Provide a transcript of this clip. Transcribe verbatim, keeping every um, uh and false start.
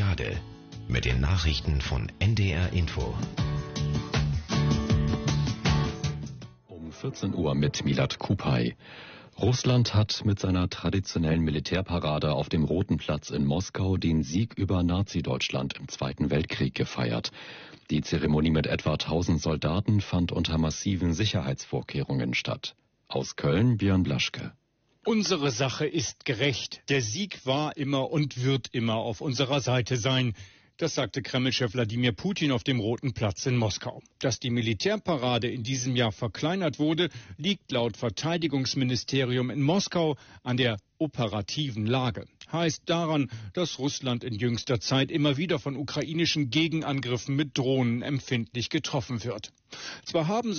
Parade mit den Nachrichten von N D R Info. Um vierzehn Uhr mit Milad Kupay. Russland hat mit seiner traditionellen Militärparade auf dem Roten Platz in Moskau den Sieg über Nazi-Deutschland im Zweiten Weltkrieg gefeiert. Die Zeremonie mit etwa tausend Soldaten fand unter massiven Sicherheitsvorkehrungen statt. Aus Köln Björn Blaschke. Unsere Sache ist gerecht. Der Sieg war immer und wird immer auf unserer Seite sein. Das sagte Kreml-Chef Wladimir Putin auf dem Roten Platz in Moskau. Dass die Militärparade in diesem Jahr verkleinert wurde, liegt laut Verteidigungsministerium in Moskau an der operativen Lage. Heißt daran, dass Russland in jüngster Zeit immer wieder von ukrainischen Gegenangriffen mit Drohnen empfindlich getroffen wird. Zwar haben